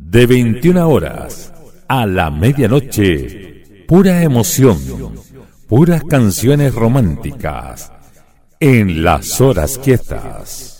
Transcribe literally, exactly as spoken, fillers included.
De veintiuna horas a la medianoche, pura emoción, puras canciones románticas en Las Horas Quietas.